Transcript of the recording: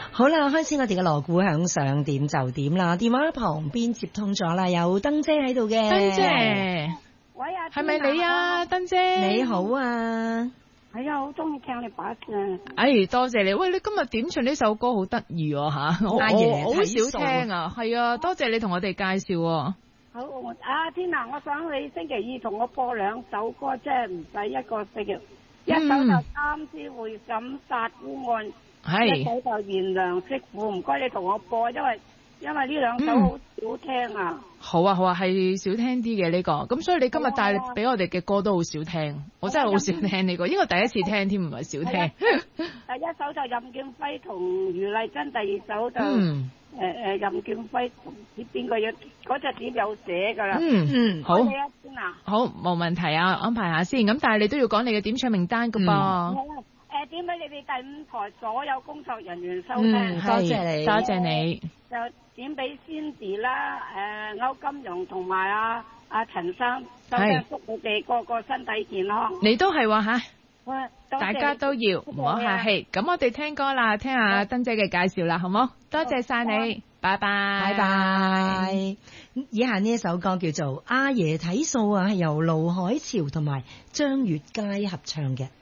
好啦，開始我哋嘅鑼鼓響上點就點啦。電話旁邊接通咗啦，有燈姐喺度嘅。 燈姐， 喂啊， 係咪你啊，燈姐？ 你好啊。 係啊，好中意聽你把聲。 哎，多謝你。喂，你今日點唱呢首歌好得意喎吓，我好少聽啊。係啊，多謝你同我哋介紹。 好，天娜，我想你星期二同我播2首歌，即係唔使一個星期。一首就三之會審殺烏案，一首就賢良媳婦。唔該你同我播，因為呢2首好少聽啊。 好啊，係少聽啲嘅呢個，咁所以你今日帶俾我哋嘅歌都好少聽，我真係好少聽呢個，應該第一次聽添，唔係少聽。 第一首就任劍輝同余麗珍，第2首就任劍輝同邊個嘢，嗰隻碟有寫噶啦。好。 好，冇問題啊，安排下先。咁但係你都要講你嘅點唱名單噶噃。 點俾你哋第5台所有工作人員收聽。 多謝你， 多謝你。 就點俾 Cindy 啦，歐金融同埋阿陳生，收聽，祝你哋個個身體健康。 你都係話吓，大家都要唔好客氣。咁我哋聽歌啦，聽下燈姐嘅介紹啦，好冇？多謝晒你，拜拜， 拜拜。以下呢一首歌叫做《阿爺睇數》啊，係由盧海潮同埋張月佳合唱嘅。